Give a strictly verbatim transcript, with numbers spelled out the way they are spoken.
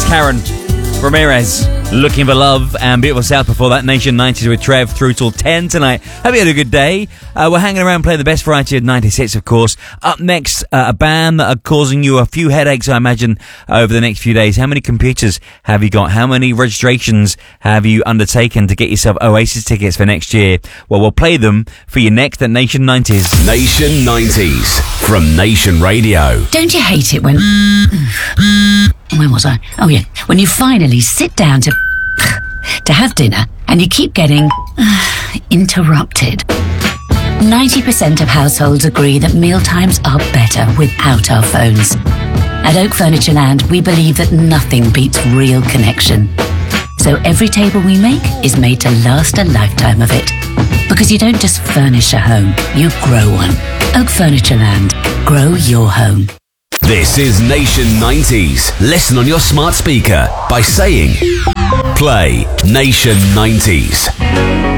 Karen Ramirez, Looking for Love, and Beautiful South before that, Nation nineties with Trev through till ten tonight. Hope you had a good day. Uh, we're hanging around playing the best variety of nineties hits, of course. Up next, uh, a band that are causing you a few headaches, I imagine, over the next few days. How many computers have you got? How many registrations have you undertaken to get yourself Oasis tickets for next year? Well, we'll play them for you next at Nation nineties. Nation nineties from Nation Radio. Don't you hate it when... Where was I? Oh, yeah. When you finally sit down to... to have dinner and you keep getting... interrupted. ninety percent of households agree that mealtimes are better without our phones. At Oak Furniture Land, we believe that nothing beats real connection. So every table we make is made to last a lifetime of it. Because you don't just furnish a home, you grow one. Oak Furniture Land. Grow your home. This is Nation nineties. Listen on your smart speaker by saying, play Nation nineties.